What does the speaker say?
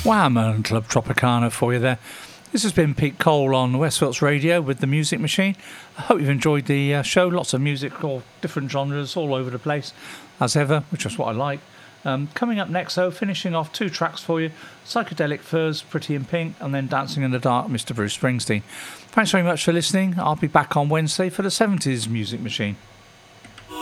Wham! And Club Tropicana for you there. This has been Pete Cole on Westfields Radio with the Music Machine. I hope you've enjoyed the show. Lots of music, all different genres, all over the place, as ever, which is what I like. Coming up next, though, finishing off 2 tracks for you. Psychedelic Furs, Pretty in Pink, and then Dancing in the Dark, Mr. Bruce Springsteen. Thanks very much for listening. I'll be back on Wednesday for the 70s Music Machine.